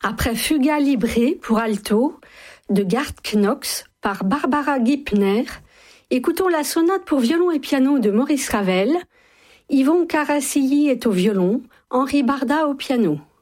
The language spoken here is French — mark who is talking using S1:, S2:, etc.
S1: Après Fuga Libre pour alto de Gerd Knox par Barbara Gipner, écoutons la sonate pour violon et piano de Maurice Ravel. Yvon Carassilli est au violon, Henri Barda au piano.